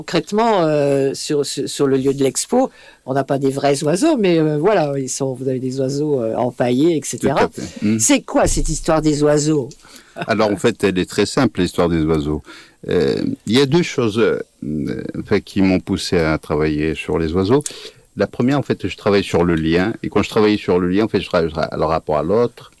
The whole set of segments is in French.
Concrètement, sur le lieu de l'expo, on n'a pas des vrais oiseaux, mais voilà, vous avez des oiseaux empaillés, etc. Tout à fait. C'est quoi cette histoire des oiseaux? Alors en fait, elle est très simple, l'histoire des oiseaux. Il y a deux choses qui m'ont poussé à travailler sur les oiseaux. La première, en fait, je travaille sur le lien. Et quand je travaillais sur le lien, en fait, je travaille le rapport à l'autre.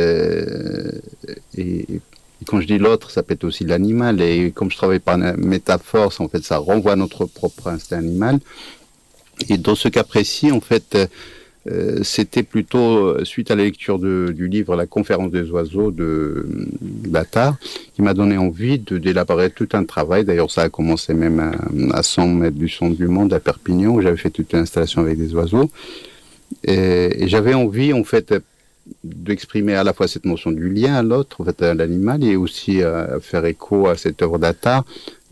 Et quand je dis l'autre, ça peut être aussi l'animal. Et comme je travaille par métaphore, en fait, ça renvoie à notre propre instinct animal. Et dans ce cas précis, en fait, c'était plutôt suite à la lecture du livre La conférence des oiseaux de Attard, qui m'a donné envie d'élaborer tout un travail. D'ailleurs, ça a commencé même à 100 mètres du centre du monde, à Perpignan, où j'avais fait toute une installation avec des oiseaux. Et j'avais envie, en fait, d'exprimer à la fois cette notion du lien à l'autre, en fait, à l'animal, et aussi faire écho à cette œuvre d'Attard,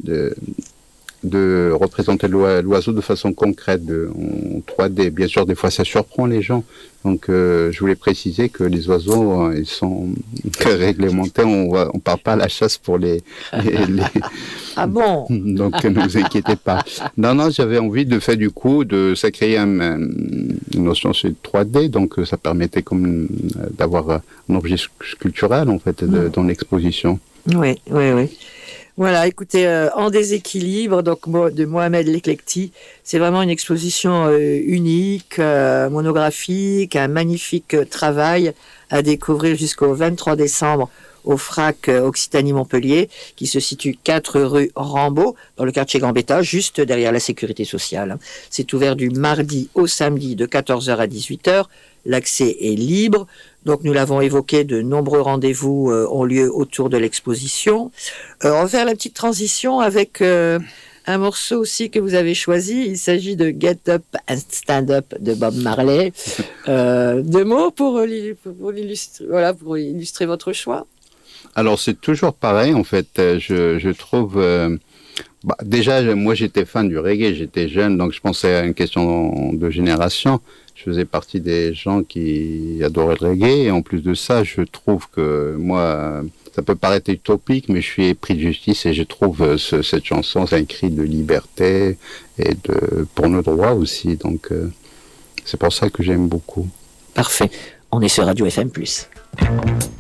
de représenter l'oiseau de façon concrète, en 3D. Bien sûr, des fois, ça surprend les gens. Donc, je voulais préciser que les oiseaux, ils sont réglementés. On part pas à la chasse pour les... Ah bon? Donc, ne vous inquiétez pas. Non, j'avais envie de faire du coup, ça créer une notion sur 3D. Donc, ça permettait comme d'avoir un objet sculptural, en fait, dans l'exposition. Oui. Voilà, écoutez, En déséquilibre, donc de Mohamed Leklekti, c'est vraiment une exposition unique, monographique, un magnifique travail à découvrir jusqu'au 23 décembre au FRAC Occitanie-Montpellier, qui se situe 4 rue Rambaud, dans le quartier Gambetta, juste derrière la sécurité sociale. C'est ouvert du mardi au samedi de 14h à 18h. L'accès est libre. Donc, nous l'avons évoqué, de nombreux rendez-vous ont lieu autour de l'exposition. On va faire la petite transition avec un morceau aussi que vous avez choisi. Il s'agit de Get Up and Stand Up de Bob Marley. 2 mots pour illustrer votre choix. Alors, c'est toujours pareil, en fait. Je trouve... déjà, moi, j'étais fan du reggae. J'étais jeune, donc je pensais à une question de génération. Je faisais partie des gens qui adoraient le reggae. Et en plus de ça, je trouve que moi... Ça peut paraître utopique, mais je suis épris de justice et je trouve cette chanson, c'est un cri de liberté et pour nos droits aussi. Donc, c'est pour ça que j'aime beaucoup. Parfait. On est sur Radio FM+.